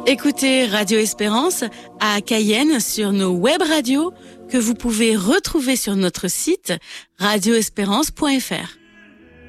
Écoutez Radio Espérance à Cayenne sur nos web radios que vous pouvez retrouver sur notre site radioespérance.fr.